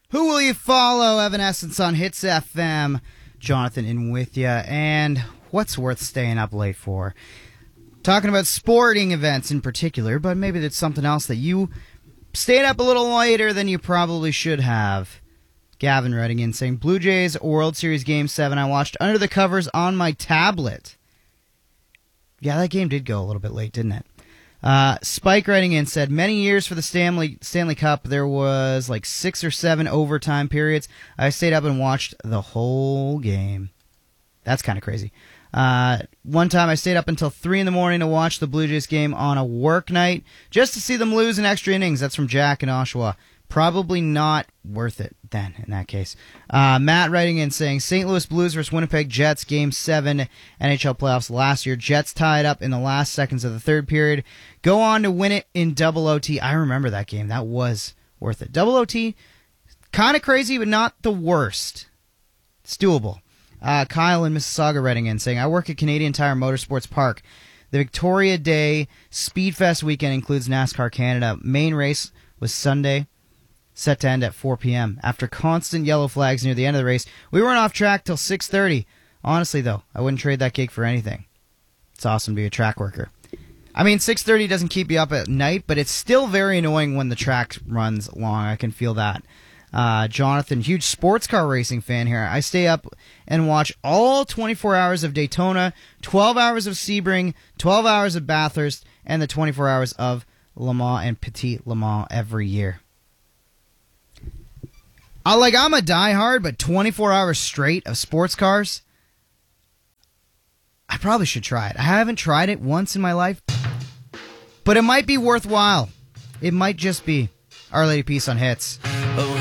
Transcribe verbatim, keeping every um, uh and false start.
Who will you follow? Evanescence on Hits F M. Jonathan in with you. And what's worth staying up late for? Talking about sporting events in particular, but maybe there's something else that you stayed up a little later than you probably should have. Gavin writing in saying, Blue Jays World Series Game seven I watched under the covers on my tablet. Yeah, that game did go a little bit late, didn't it? Uh, Spike writing in said, many years for the Stanley Stanley Cup, there was like six or seven overtime periods. I stayed up and watched the whole game. That's kind of crazy. Uh, one time I stayed up until three in the morning to watch the Blue Jays game on a work night just to see them lose in extra innings. That's from Jack in Oshawa. Probably not worth it then, in that case. Uh, Matt writing in saying, Saint Louis Blues versus Winnipeg Jets, Game seven, N H L playoffs last year. Jets tied up in the last seconds of the third period. Go on to win it in double O T. I remember that game. That was worth it. Double O T, kind of crazy, but not the worst. It's doable. Uh, Kyle in Mississauga writing in saying, I work at Canadian Tire Motorsports Park. The Victoria Day Speedfest weekend includes NASCAR Canada. Main race was Sunday, set to end at four p.m. After constant yellow flags near the end of the race, we weren't off track till six thirty. Honestly, though, I wouldn't trade that gig for anything. It's awesome to be a track worker. I mean, six thirty doesn't keep you up at night, but it's still very annoying when the track runs long. I can feel that. Uh, Jonathan, huge sports car racing fan here. I stay up and watch all twenty-four hours of Daytona, twelve hours of Sebring, twelve hours of Bathurst, and the twenty-four hours of Le Mans and Petit Le Mans every year. I, like, I'm a diehard, but twenty-four hours straight of sports cars, I probably should try it. I haven't tried it once in my life, but it might be worthwhile. It might just be. Our Lady Peace on Hits.